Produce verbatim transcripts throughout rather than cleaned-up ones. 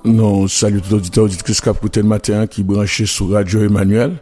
Non, salut tout auditeur, auditrice qui a écouté le matin, qui branché sur Radio Emmanuel.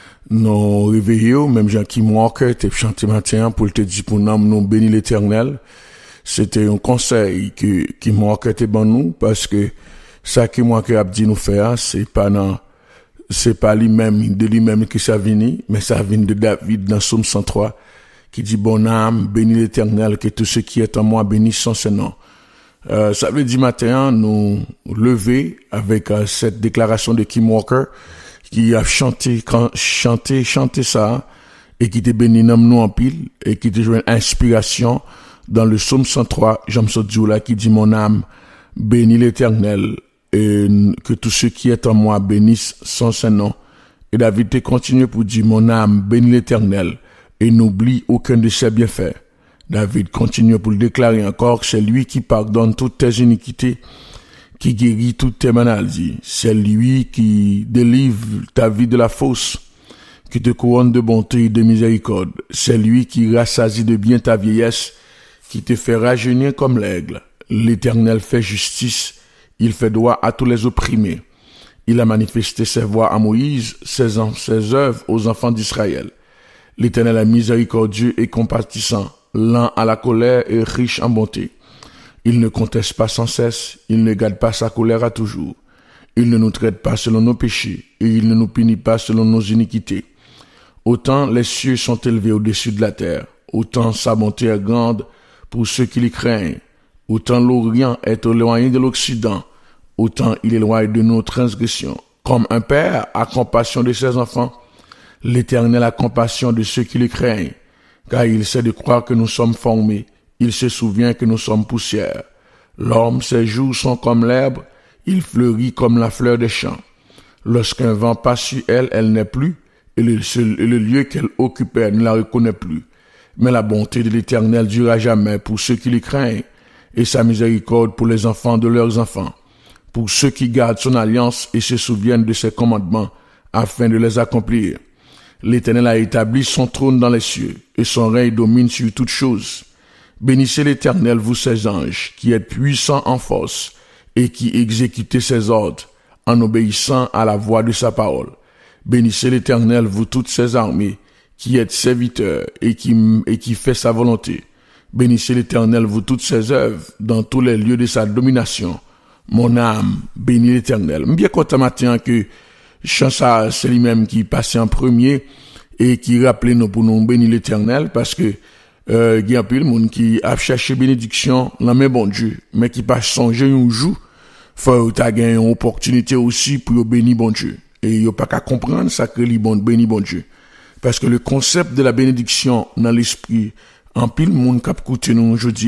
Non, réveillé, même Jean qui Walker, t'es chanté matin pour te dire pour nous, nous bénis l'éternel. C'était un conseil que, qui Walker t'es bon nous, parce que ça qui Walker a dit nous faire, c'est pas non, c'est pas lui-même, de lui-même que ça vient, mais ça vient de David dans Psaume cent trois, qui dit bon âme, bénis l'éternel, que tout ce qui est en moi bénisse son Seigneur. Euh, ça veut dire matin, nous lever avec euh, cette déclaration de Kim Walker, qui a chanté, quand, chanté, chanté ça, et qui te béni nous en pile, et qui te joue une inspiration dans le psaume cent trois, Jean là, qui dit mon âme, bénis l'éternel, et que tout ce qui est en moi bénisse son Saint-Nom. Et David te continue pour dire mon âme, bénis l'éternel, et n'oublie aucun de ses bienfaits. David continue pour le déclarer encore que c'est lui qui pardonne toutes tes iniquités, qui guérit toutes tes maladies. C'est lui qui délivre ta vie de la fosse, qui te couronne de bonté et de miséricorde. C'est lui qui rassasie de bien ta vieillesse, qui te fait rajeunir comme l'aigle. L'Éternel fait justice, il fait droit à tous les opprimés. Il a manifesté ses voies à Moïse, ses, en, ses œuvres aux enfants d'Israël. L'Éternel est miséricordieux et compatissant, lent à la colère et riche en bonté. Il ne conteste pas sans cesse, il ne garde pas sa colère à toujours. Il ne nous traite pas selon nos péchés, et il ne nous punit pas selon nos iniquités. Autant les cieux sont élevés au-dessus de la terre, autant sa bonté est grande pour ceux qui les craignent. Autant l'Orient est éloigné de l'Occident, autant il est éloigné de nos transgressions. Comme un père a compassion de ses enfants, l'Éternel a compassion de ceux qui le craignent. Car il sait de croire que nous sommes formés, il se souvient que nous sommes poussière. L'homme, ses jours sont comme l'herbe, il fleurit comme la fleur des champs. Lorsqu'un vent passe sur elle, elle n'est plus, et le, et le lieu qu'elle occupait ne la reconnaît plus. Mais la bonté de l'Éternel durera jamais pour ceux qui le craignent, et sa miséricorde pour les enfants de leurs enfants, pour ceux qui gardent son alliance et se souviennent de ses commandements, afin de les accomplir. L'Éternel a établi son trône dans les cieux, et son règne domine sur toutes choses. Bénissez l'Éternel, vous ses anges, qui êtes puissants en force, et qui exécutez ses ordres, en obéissant à la voix de sa parole. Bénissez l'Éternel, vous toutes ses armées, qui êtes serviteurs, et qui, et qui fait sa volonté. Bénissez l'Éternel, vous toutes ses œuvres, dans tous les lieux de sa domination. Mon âme, bénis l'Éternel. Bien content matin que Chansa, c'est lui-même qui passait en premier et qui rappelait nous pour nous bénir l'Éternel parce que euh, il y a un peu le monde qui a cherché bénédiction dans mes bon Dieu, mais qui pas songer un jour, faut t'as gagné une opportunité aussi pour bénir bon Dieu. Et il a pas qu'à comprendre ça que les bon bénir bon Dieu. Parce que le concept de la bénédiction dans l'esprit, en pile monde qui a écouté nous aujourd'hui,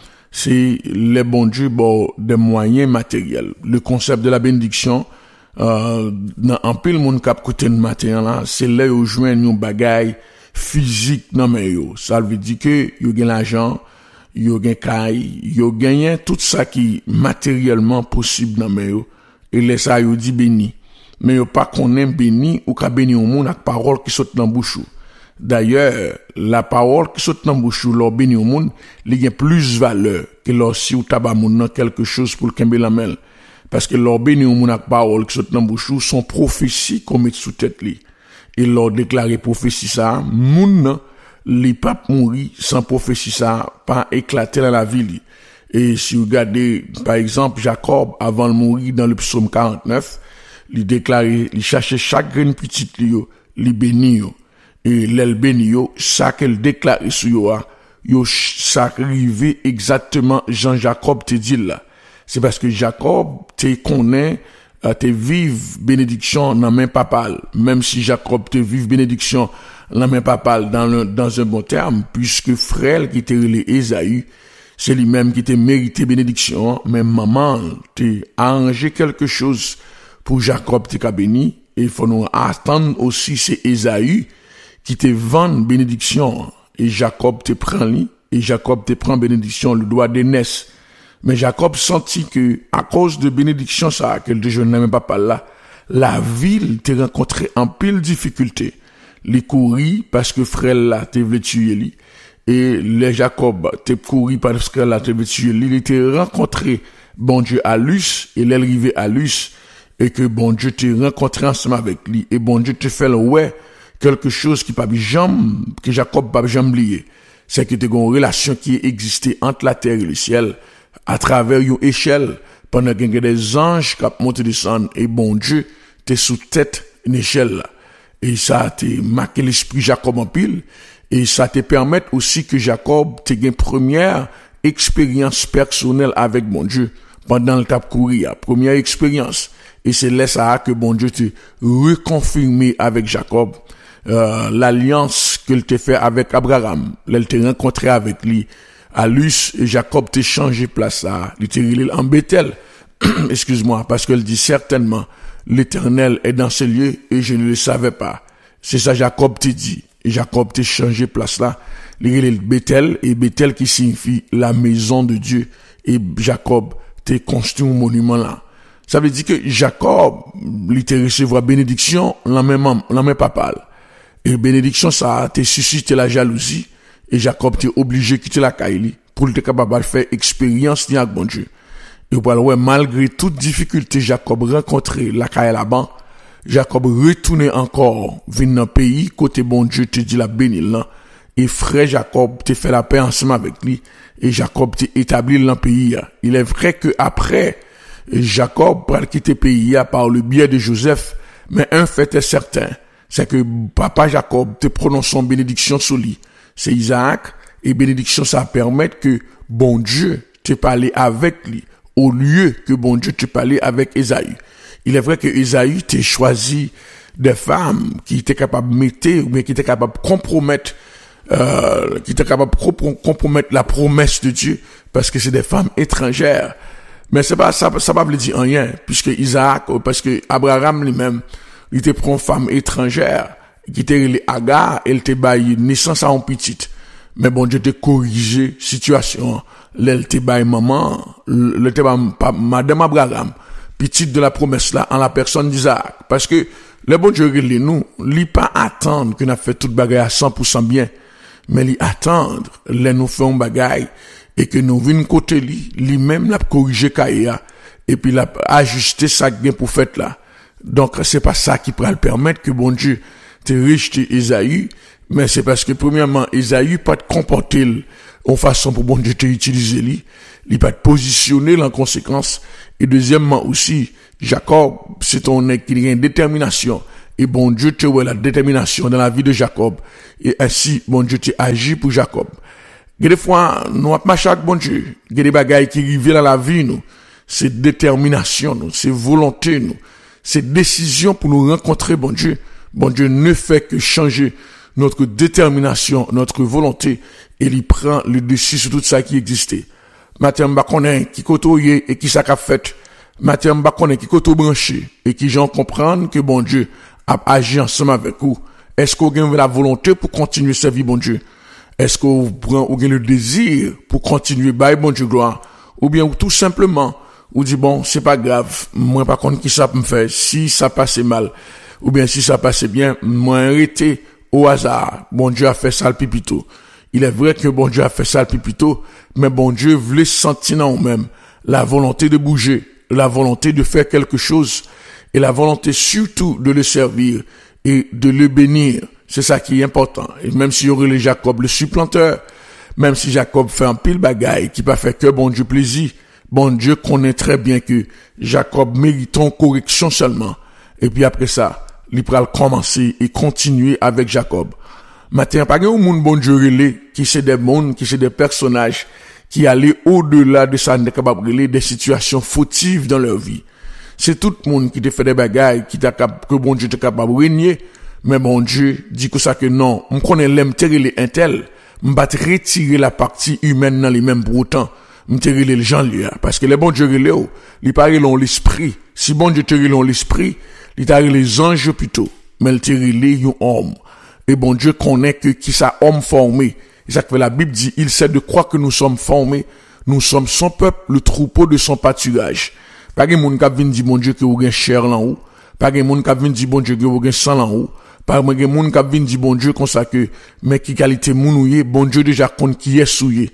c'est les bons Dieu bon des moyens matériels. Le concept de la bénédiction Euh, en pile monde k'ap koute n matin là, c'est là yo joindre yon bagay physique nan men yo. Ça veut dire que yo gen l'argent, yo gen kay, yo gen tout ça qui matériellement possible nan men yo. Et les ça yo dit béni. Mais yo pas connaît béni ou ka béni yon moun ak parole qui saute dans bouche. D'ailleurs, la parole qui saute dans bouche lor béni yon moun, li gen plus valeur que lor si ou taba moun nan quelque chose pour kembe la mel. Parce que leur béni ou mon ak parole qui saute dans bouchou sont prophéties qu'on met sous tête li. Et leur déclaré prophétie ça, moun li pas mourir sans prophétie ça, pas éclater dans la vie li. Et si vous regardez, par exemple, Jacob, avant de mourir dans le psaume quarante-neuf, il déclarait, il cherchait chaque graine petite li yo, li béni yo. Et l'el béni yo, ça qu'elle déclarait sur yo, yo, ça arrivé exactement Jean-Jacob te dit là. C'est parce que Jacob te connaît, euh, te vive bénédiction dans main papale. Même si Jacob te vive bénédiction dans main papale dans le, dans un bon terme, puisque frère qui te relé Esaü, c'est lui-même qui te mérité bénédiction, mais maman te arrangé quelque chose pour Jacob te ka béni, et il faut nous attendre aussi c'est Esaü qui te vend bénédiction, et Jacob te prend lui, et Jacob te prend bénédiction, le doigt d'aînesse. Mais Jacob sentit que, à cause de bénédiction, ça, que je n'aimais pas par là, la ville t'a rencontré en pile difficulté. Les courir parce que frère là, t'es voulu tuer lui. Et les Jacob, t'es couru parce que là, t'es voulu tuer lui. Il t'a rencontré bon Dieu à Luz, et l'elle arrivé à Luz, et que bon Dieu te rencontré ensemble avec lui, et bon Dieu te fait le ouais, quelque chose qui pas jamais, que Jacob pas jamais oublié. C'est que tu as une relation qui existait entre la terre et le ciel, à travers une échelle, pendant qu'il y a des anges qui montent et descendent, et bon Dieu, t'es sous tête une échelle là. Et ça t'a marqué l'esprit Jacob en pile, et ça te permet aussi que Jacob t'ait une première expérience personnelle avec bon Dieu, pendant le tap courir, première expérience. Et c'est là ça que bon Dieu te reconfirmé avec Jacob, euh, l'alliance qu'il t'a fait avec Abraham, là, il t'a rencontré avec lui, à Luz, et Jacob t'a changé place là, il t'a relé en Bethel, excuse-moi, parce qu'elle dit certainement, l'Éternel est dans ce lieu et je ne le savais pas. C'est ça Jacob t'a dit. Et Jacob t'a changé place là. Il relé Bethel, et Bethel qui signifie la maison de Dieu. Et Jacob t'a construit un monument là. Ça veut dire que Jacob, il t'a recevoir bénédiction, la même, la même papale. Et bénédiction, ça a te suscité la jalousie. Et Jacob t'est obligé de quitter la Kaili pour être capable de faire expérience avec bon Dieu. Et voilà, ouais, malgré toute difficulté, Jacob rencontré la Kaili là-bas. Jacob retourné encore, venu dans le pays, côté bon Dieu te dit la béni là. Et frère Jacob t'est fait la paix ensemble avec lui. Et Jacob t'est établi dans le pays. Il est vrai que après, Jacob va quitter le pays par le biais de Joseph. Mais un fait est certain, c'est que papa Jacob te prononce son bénédiction sur lui. C'est Isaac, et bénédiction, ça permet que bon Dieu te parle avec lui, au lieu que bon Dieu te parle avec Ésaü. Il est vrai que Ésaü t'a choisi des femmes qui étaient capables de mettre, mais qui étaient capables de compromettre, euh, qui étaient capables de compromettre la promesse de Dieu, parce que c'est des femmes étrangères. Mais c'est pas, ça, ça va pas dire rien, puisque Isaac, parce que Abraham lui-même, il était pour une femme étrangère, qui était relé Agar, elle te baille naissance à un petit. Mais bon Dieu te corrigé situation. Elle te baille maman, elle te baille madame Abraham, petite de la promesse là, en la personne d'Isaac. Parce que, le bon Dieu relé nous, il pas attendre que nous fait toute bagaille à cent pour cent bien, mais il attendre, les nous fait un bagaille, et que nous venons côté lui, lui-même l'a corrigé Kaya, et puis l'a ajusté ça bien pour faire là. Donc, c'est pas ça qui pourra le permettre que bon Dieu te rejeté Ésaü, mais c'est parce que premièrement, Ésaü pas de comporter en façon pour bon Dieu te utiliser lui, il pas de positionner en conséquence, et deuxièmement aussi, Jacob, c'est ton nec qui a une détermination, et bon Dieu te voit la détermination dans la vie de Jacob, et ainsi, bon Dieu te agit pour Jacob. Et des fois, nous avons marché avec bon Dieu, il y a des bagailles qui arrivent dans la vie, nous, c'est détermination, nous, c'est volonté, nous, c'est décision pour nous rencontrer bon Dieu. Bon Dieu ne fait que changer notre détermination, notre volonté, et il prend le dessus sur tout ça qui existait. Matin, m'ba connaît qui côtoyé et qui ça qu'a fait. Matin, m'ba connaît qui côtoie branché et qui j'en comprendre que bon Dieu a agi ensemble avec vous. Est-ce que vous avez la volonté pour continuer sa vie, bon Dieu? Est-ce que vous avez le désir pour continuer, bye, bon Dieu, gloire? Ou bien, tout simplement, vous dites, bon, c'est pas grave, moi, par contre, qui ça me fait, si ça passait mal, ou bien si ça passait bien, moi, arrêté au hasard. Bon Dieu a fait ça le pipito. Il est vrai que bon Dieu a fait ça le pipito, mais bon Dieu voulait sentir en nous-mêmes la volonté de bouger, la volonté de faire quelque chose, et la volonté surtout de le servir et de le bénir. C'est ça qui est important. Et même si y aurait le Jacob, le supplanteur, même si Jacob fait un pile bagaille qui pas fait que bon Dieu plaisir, bon Dieu connaît très bien que Jacob mérite une correction seulement. Et puis après ça, il pourra commencer et continuer avec Jacob. Maintenant, pas un monde bon Dieu relé, qui c'est des mondes, qui c'est des personnages, qui allaient au-delà de ça, n'est capable de des situations fautives dans leur vie. C'est tout le monde qui te fait des bagailles, qui t'a que bon Dieu te capable de régner, mais bon Dieu dit que ça que non, on connaît l'aime terrer un tel, m'bat retirer la partie humaine dans les mêmes pour autant, m'terrer les gens lui, parce que les bon Dieu relé, il parle l'on l'esprit. Si bon Dieu te relé l'esprit, il t'a les anges plutôt, mais il te relé un homme. Et bon Dieu connaît que qui ça homme formé. C'est ça que la Bible dit, il sait de quoi que nous sommes formés. Nous sommes son peuple, le troupeau de son pâturage. Pas de monde qui vient dire bon Dieu que vous avez chair là haut. Pas de monde qui vient dire bon Dieu que vous avez sang là haut. Pas de monde qui vient dire bon Dieu comme ça que mais qui qualité mounouye, bon Dieu déjà compte qui est souillé.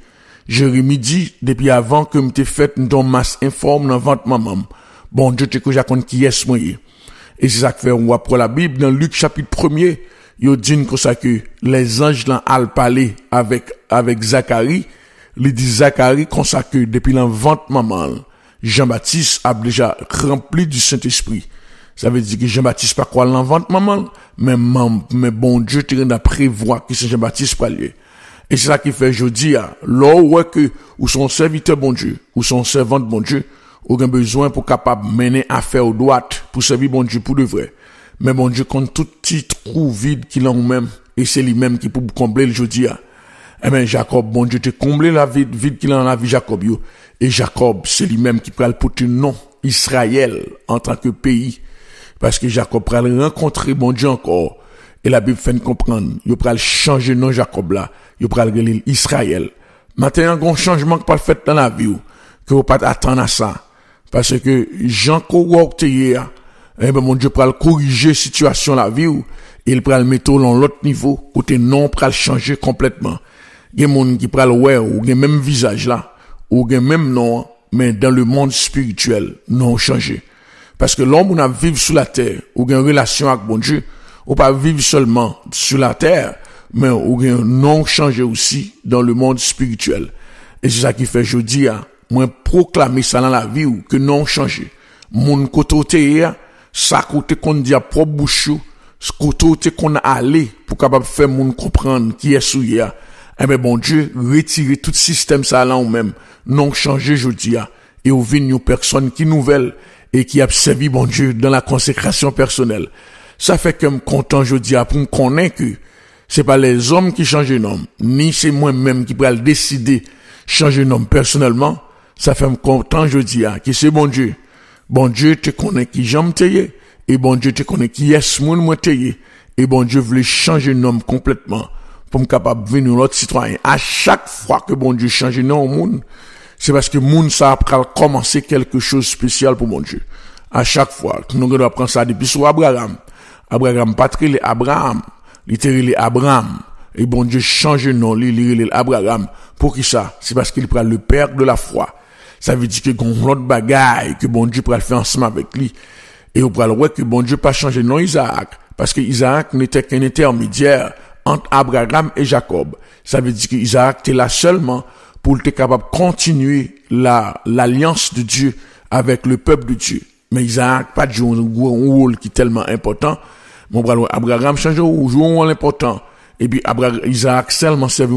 Jérémie dit, depuis avant que m'te fait ton masse informe dans ventre maman. Bon Dieu te que j'accorde qui est moi. Et c'est ça que fait on voit pour la Bible dans Luc chapitre premier, il dit comme ça que les anges là al parler avec avec Zacharie, il dit Zacharie comme ça que depuis le ventre maman, Jean-Baptiste a déjà rempli du Saint-Esprit. Ça veut dire que Jean-Baptiste pas quoi dans ventre maman, mais mais bon Dieu te rend à prévoir que c'est Jean-Baptiste pas lié. Et c'est ça qui fait jeudi à là où que ou son serviteur bon Dieu, ou son servante bon Dieu, aucun besoin pour capable mener affaire au droite pour servir bon Dieu pour de vrai. Mais bon Dieu compte tout petit trou vide qu'il a en même et c'est lui-même qui peut combler le jeudi à. Eh ben Jacob bon Dieu te combler la vide vide qu'il a dans la vie Jacob yo. Et Jacob c'est lui-même qui prend le pour nom Israël en tant que pays parce que Jacob prend rencontrer bon Dieu encore. Et la Bible fait comprendre, il va changer nom Jacob là, il va le Israël. Maintenant, il y a un changement qui pas fait dans la vie, que vous pas attendre à ça. Parce que Jean Kouak hier, eh ben, mon Dieu va corriger la situation la vie, et il va le mettre dans l'autre niveau, côté non, va le changer complètement. Il y a des gens qui prennent le ouais, ou le même visage là, ou le même nom, mais dans le monde spirituel, non changé. Parce que l'homme, on a vivre sous la terre, ou une relation avec bon Dieu, ou pas vivre seulement sur la terre, mais ou bien non changer aussi dans le monde spirituel. Et c'est ça qui fait jeudi à moi proclamer ça dans la vie ou que non changer. Mon côté ça côté qu'on dit à propre bouche, ce côté qu'on a allé pour capable faire moun comprendre qui est souillé. Eh ben bon Dieu retirer tout système ça là ou même non changer jeudi à et ou venir une personne qui nouvelle et qui a servi bon Dieu dans la consécration personnelle. Ça fait que me content jeudi pour me connaître que c'est pas les hommes qui changent de nom, ni c'est moi-même qui pourrais décider changer de nom personnellement. Ça fait me content jeudi que c'est bon Dieu. Bon Dieu te connaît qui j'aime t'aider et bon Dieu te connaît qui est moun moi t'aider et bon Dieu voulait changer de nom complètement pour me capable de venir l'autre citoyen. À chaque fois que bon Dieu change de nom au monde, c'est parce que moun ça a commencé quelque chose de spécial pour mon Dieu. À chaque fois, nous devons prendre ça depuis sur Abraham. Abraham patrie Abraham, littéralement Abraham. Et bon Dieu change non, littéralement Abraham. Pour qui ça? C'est parce qu'il prend le père de la foi. Ça veut dire que gon l'autre bagaille que bon Dieu pourra faire ensemble avec lui. Et on pourra le voir que bon Dieu pas changer non Isaac. Parce que Isaac n'était qu'un intermédiaire entre Abraham et Jacob. Ça veut dire que Isaac était là seulement pour être capable de continuer la, l'alliance de Dieu avec le peuple de Dieu. Mais Isaac pas joué un rôle qui est tellement important. Mon bras Abraham change ou joue un rôle important. Et puis Abraham, Isaac seulement servi